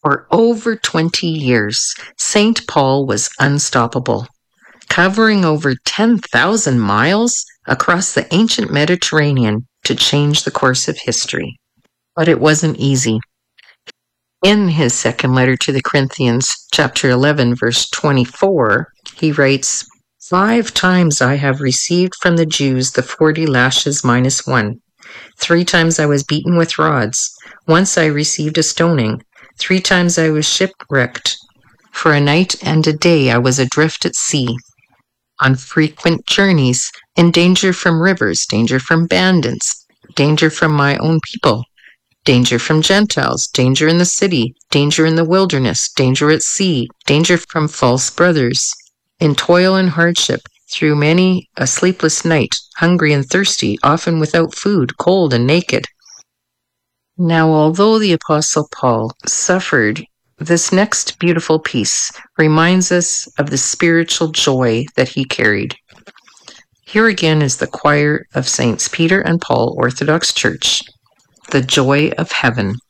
For over 20 years, St. Paul was unstoppable, covering over 10,000 miles across the ancient Mediterranean to change the course of history. But it wasn't easy. In his second letter to the Corinthians, chapter 11, verse 24, he writes, 5 times I have received from the Jews the 40 lashes minus 1. 3 times I was beaten with rods. Once I received a stoning. 3 times I was shipwrecked. For a night and a day I was adrift at sea, on frequent journeys, in danger from rivers, danger from bandits, danger from my own people, danger from Gentiles, danger in the city, danger in the wilderness, danger at sea, danger from false brothers, in toil and hardship, through many a sleepless night, hungry and thirsty, often without food, cold and naked. Now, although the Apostle Paul suffered, this next beautiful piece reminds us of the spiritual joy that he carried. Here again is the choir of Saints Peter and Paul Orthodox Church, The Joy of Heaven.